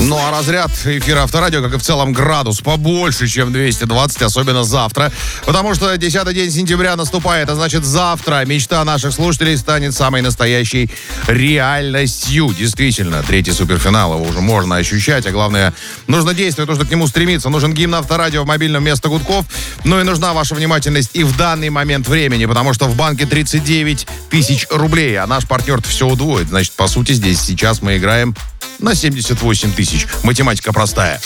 Ну а разряд эфира Авторадио, как и в целом градус, побольше, чем 220, особенно завтра. Потому что 10-й день сентября наступает, а значит завтра мечта наших слушателей станет самой настоящей реальностью. Действительно, третий суперфинал его уже можно ощущать, а главное, нужно действовать, нужно к нему стремиться. Нужен гимн Авторадио в мобильном вместо гудков, но и нужна ваша внимательность и в данный момент времени, потому что в банке 39 тысяч рублей, а наш партнер все удвоит. Значит, по сути, здесь сейчас мы играем на 78 тысяч. Математика простая.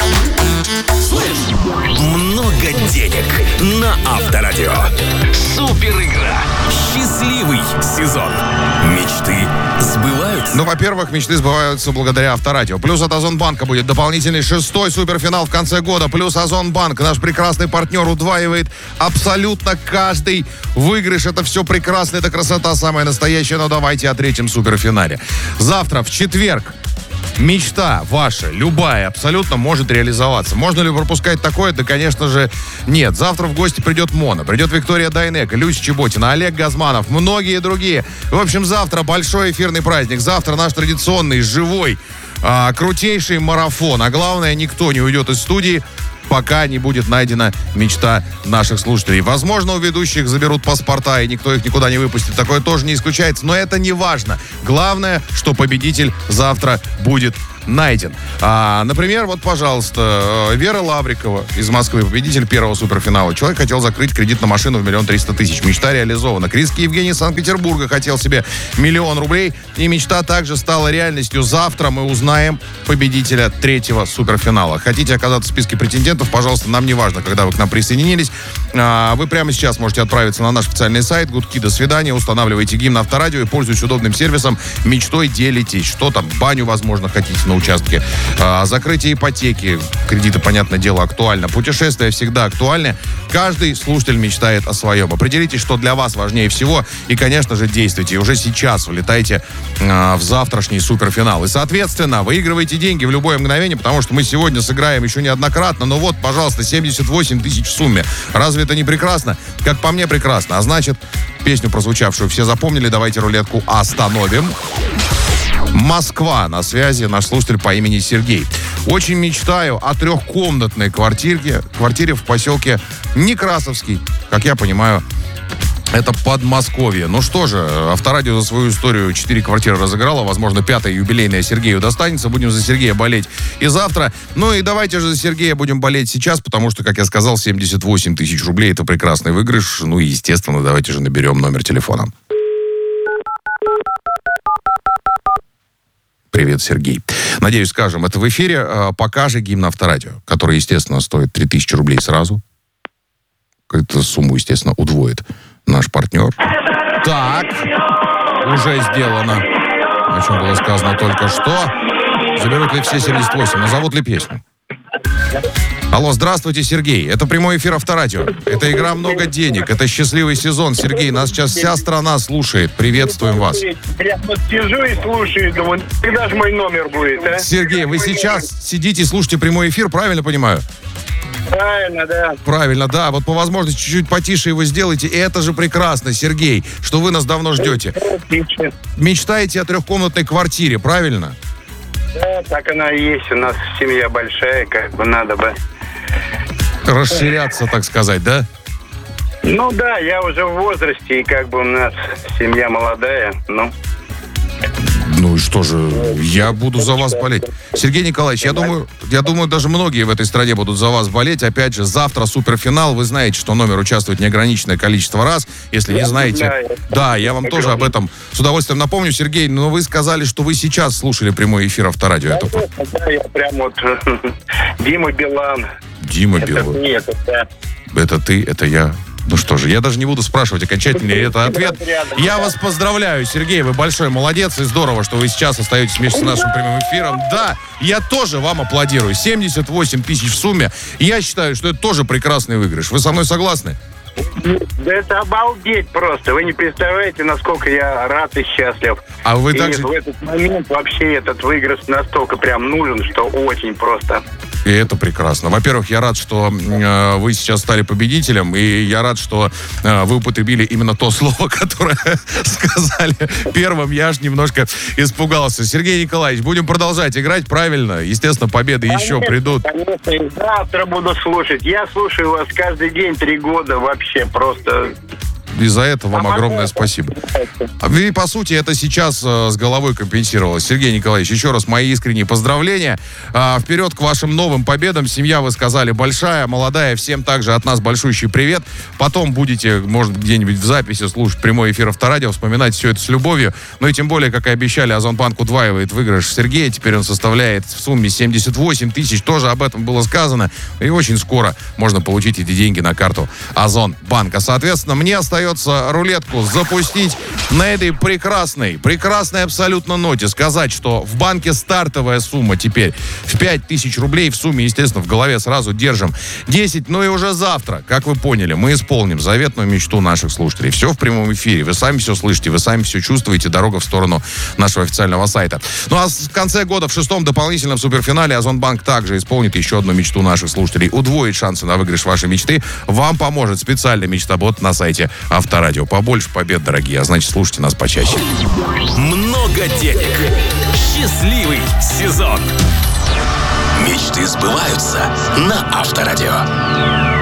Много денег на Авторадио. Супер игра. Счастливый сезон. Мечты сбываются. Ну, во-первых, мечты сбываются благодаря Авторадио. Плюс от Озонбанка будет дополнительный 6-й суперфинал в конце года. Плюс Озонбанк, наш прекрасный партнер, удваивает абсолютно каждый выигрыш. Это все прекрасно, это красота самая настоящая. Но давайте о третьем суперфинале. Завтра, в четверг, мечта ваша, любая, абсолютно может реализоваться. Можно ли пропускать такое? Да, конечно же, нет. Завтра в гости придет Мона, придет Виктория Дайнеко, Люся Чеботина, Олег Газманов, многие другие. В общем, завтра большой эфирный праздник. Завтра наш традиционный, живой, крутейший марафон. А главное, никто не уйдет из студии, пока не будет найдена мечта наших слушателей. Возможно, у ведущих заберут паспорта, и никто их никуда не выпустит. Такое тоже не исключается, но это не важно. Главное, что победитель завтра будет найден. Например, вот, пожалуйста, Вера Лаврикова из Москвы, победитель первого суперфинала. Человек хотел закрыть кредит на машину в 1 300 000. Мечта реализована. Критский Евгений из Санкт-Петербурга хотел себе 1 000 000 рублей. И мечта также стала реальностью. Завтра мы узнаем победителя третьего суперфинала. Хотите оказаться в списке претендентов, пожалуйста, нам не важно, когда вы к нам присоединились. Вы прямо сейчас можете отправиться на наш официальный сайт. Гудки, до свидания. Устанавливайте гимн Авторадио и, пользуясь удобным сервисом, мечтой делитесь. Что там, баню, возможно, хотите на участке. Закрытие ипотеки, кредиты, понятное дело, актуально. Путешествия всегда актуальны. Каждый слушатель мечтает о своем. Определитесь, что для вас важнее всего. И, конечно же, действуйте. И уже сейчас улетайте в завтрашний суперфинал. И, соответственно, выигрывайте деньги в любое мгновение, потому что мы сегодня сыграем еще неоднократно. Но вот, пожалуйста, 78 тысяч в сумме. Разве это не прекрасно? Как по мне, прекрасно. А значит, песню, прозвучавшую, все запомнили. Давайте рулетку остановим. Москва на связи, наш слушатель по имени Сергей. Очень мечтаю о трехкомнатной квартире в поселке Некрасовский. Как я понимаю, это Подмосковье. Ну что же, Авторадио за свою историю 4 квартиры разыграло. Возможно, 5-я юбилейная Сергею достанется. Будем за Сергея болеть и завтра. Ну и давайте же за Сергея будем болеть сейчас, потому что, как я сказал, 78 тысяч рублей — это прекрасный выигрыш. Ну и, естественно, давайте же наберем номер телефона. Привет, Сергей. Надеюсь, скажем, это в эфире. Пока же гимн Авторадио, который, естественно, стоит 3000 рублей сразу. Эту сумму, естественно, удвоит наш партнер. Так, уже сделано. О чем было сказано только что. Заберут ли все 78? Назовут ли песню? Алло, здравствуйте, Сергей. Это прямой эфир Авторадио. Это игра «Много денег». Это счастливый сезон. Сергей, нас сейчас вся страна слушает. Приветствуем вас. Я вот сижу и слушаю, думаю, когда же мой номер будет, а? Сергей, вы сейчас сидите и слушаете прямой эфир, правильно понимаю? Правильно, да. Правильно, да. Вот по возможности чуть-чуть потише его сделайте. И это же прекрасно, Сергей, что вы нас давно ждете. Отлично. Мечтаете о трехкомнатной квартире, правильно? Да, так она и есть. У нас семья большая, как бы надо бы... Расширяться, так сказать, да? Ну да, я уже в возрасте, и как бы у нас семья молодая, ну... Ну и что же, я буду за вас болеть. Сергей Николаевич, я думаю, даже многие в этой стране будут за вас болеть. Опять же, завтра суперфинал. Вы знаете, что номер участвует неограниченное количество раз. Если не знаете... Да, я вам тоже об этом с удовольствием напомню. Сергей, но вы сказали, что вы сейчас слушали прямой эфир Авторадио. Да, я прям вот... Дима Билан. Дима Билан. Это ты, это я. Ну что же, я даже не буду спрашивать окончательный это ответ. Я вас поздравляю, Сергей, вы большой молодец, и здорово, что вы сейчас остаетесь вместе с нашим прямым эфиром. Да, я тоже вам аплодирую. 78 тысяч в сумме. Я считаю, что это тоже прекрасный выигрыш. Вы со мной согласны? Да это обалдеть просто. Вы не представляете, насколько я рад и счастлив. А вы и также... в этот момент вообще этот выигрыш настолько прям нужен, что очень просто. И это прекрасно. Во-первых, я рад, что вы сейчас стали победителем, и я рад, что вы употребили именно то слово, которое сказали первым. Я аж немножко испугался. Сергей Николаевич, будем продолжать играть правильно. Естественно, победы еще придут. Конечно, и завтра буду слушать. Я слушаю вас каждый день 3 года вообще просто... И за это вам огромное спасибо. И, по сути, это сейчас с головой компенсировалось. Сергей Николаевич, еще раз мои искренние поздравления. Вперед к вашим новым победам. Семья, вы сказали, большая, молодая. Всем также от нас большущий привет. Потом будете, может, где-нибудь в записи слушать прямой эфир Авторадио, вспоминать все это с любовью. Ну и тем более, как и обещали, Озонбанк удваивает выигрыш Сергея. Теперь он составляет в сумме 78 тысяч. Тоже об этом было сказано. И очень скоро можно получить эти деньги на карту Озонбанка. Соответственно, мне остается рулетку запустить на этой прекрасной абсолютно ноте. Сказать, что в банке стартовая сумма теперь в 5000 рублей. В сумме, естественно, в голове сразу держим 10. Ну и уже завтра, как вы поняли, мы исполним заветную мечту наших слушателей. Все в прямом эфире. Вы сами все слышите, вы сами все чувствуете. Дорога в сторону нашего официального сайта. Ну а в конце года, в 6-м дополнительном суперфинале, Озонбанк также исполнит еще одну мечту наших слушателей. Удвоит шансы на выигрыш вашей мечты. Вам поможет специальный мечтобот на сайте Авторадио. Побольше побед, дорогие, а значит, слушайте нас почаще. Много денег. Счастливый сезон. Мечты сбываются на Авторадио.